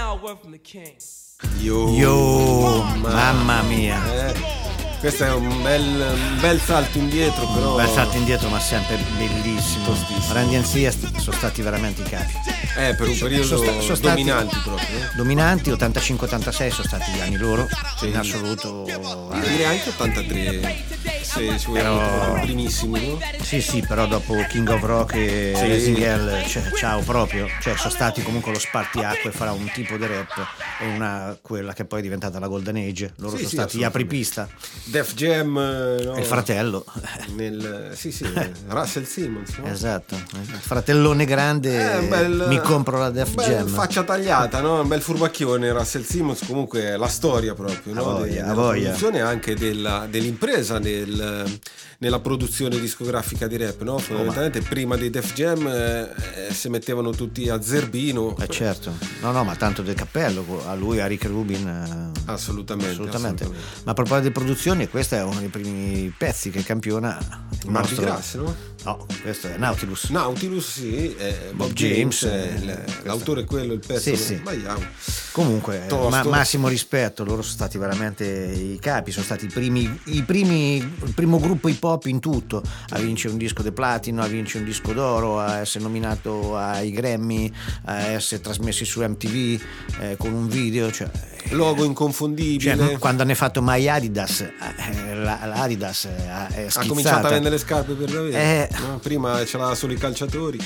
Yo, mamma mia. Questo è un bel salto indietro, però. Un bel salto indietro, ma sempre bellissimo. Tostissimo. Run DMC sono stati veramente i capi. Per un periodo sono dominanti proprio. Dominanti, 85-86 sono stati gli anni loro, Sì. in assoluto. Direi anche 83, se ci vogliamo primissimi, no? Sì, però dopo King of Rock e Sì. Raising Hell, ciao proprio. Cioè, sono stati comunque lo spartiacque fra un tipo di rap e quella che poi è diventata la Golden Age. Loro Sì, sono sì, stati gli apripista. Def Jam, no? Il fratello. Sì, Russell Simmons, no? Esatto, il fratellone grande. Mi compro la Def Jam. Faccia tagliata, no? Un bel furbacchione Russell Simmons, comunque la storia proprio, no? Della produzione anche dell'impresa nella produzione discografica di rap, no? Fondamentalmente prima dei Def Jam si mettevano tutti a zerbino. Certo, no, ma tanto del cappello a lui, a Rick Rubin. Assolutamente. Ma a proposito di produzioni, questo è uno dei primi pezzi che campiona il Mardi nostro... Gras, no? No, questo è Nautilus, sì, Bob James, l'autore è quello, il pezzo. Sì. Sbagliamo. Comunque, massimo rispetto, loro sono stati veramente i capi, sono stati il primo gruppo hip hop in tutto, a vincere un disco di platino, a vincere un disco d'oro, a essere nominato ai Grammy, a essere trasmessi su MTV con un video, cioè logo inconfondibile. Cioè, quando hanno fatto My Adidas, l'Adidas è schizzata. Ha cominciato a vendere le scarpe per davvero. No? Prima c'era solo i calciatori.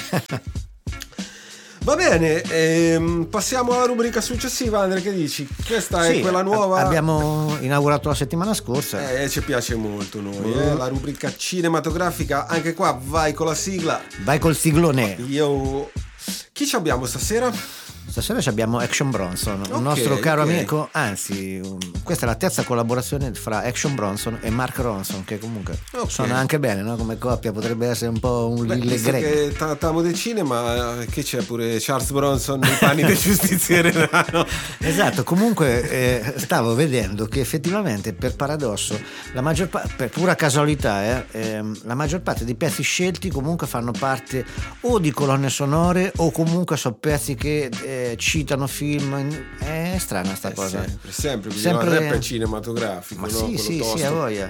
Va bene, passiamo alla rubrica successiva. Andrea, che dici? Questa è quella nuova. Abbiamo inaugurato la settimana scorsa. Ci piace molto noi, la rubrica cinematografica. Anche qua vai con la sigla. Vai col siglone. Chi ci abbiamo stasera? Stasera abbiamo Action Bronson, un nostro caro amico, anzi questa è la terza collaborazione fra Action Bronson e Mark Ronson, che comunque suona anche bene, no? Come coppia potrebbe essere un po' un Lille Greg. Che trattiamo del cinema, che c'è pure Charles Bronson nei panni del giustiziere nano. Esatto, comunque stavo vedendo che effettivamente, per paradosso, per pura casualità, la maggior parte dei pezzi scelti comunque fanno parte o di colonne sonore o comunque sono pezzi che citano film. È strana sta cosa. Sempre il rap è cinematografico. Ma no? sì, a voglia.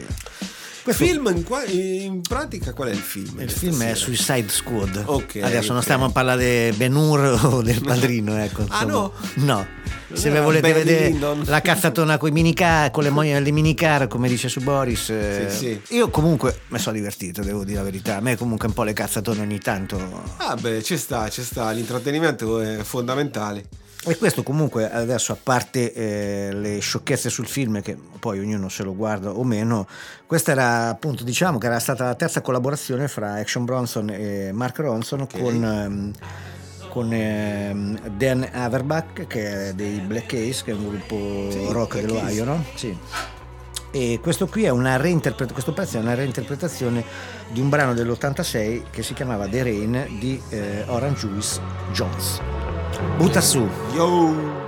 In pratica qual è il film? Il film è Suicide Squad. Adesso non ok. stiamo a parlare di Ben Hur o del Padrino, ecco. No. Se ve volete vedere la cazzatona con le minicar, come dice su Boris, sì. Io comunque mi sono divertito, devo dire la verità. A me comunque un po' le cazzatone ogni tanto. Ci sta, l'intrattenimento è fondamentale. E questo comunque adesso, a parte le sciocchezze sul film, che poi ognuno se lo guarda o meno, questa era appunto, diciamo che era stata la terza collaborazione fra Action Bronson e Mark Ronson, con Dan Averbach, che è dei Black Keys, che è un gruppo rock dell'Ohio, no? Sì. E questo qui è questo pezzo è una reinterpretazione di un brano dell'86 che si chiamava The Rain di Orange Juice Jones. Butta su. Yo!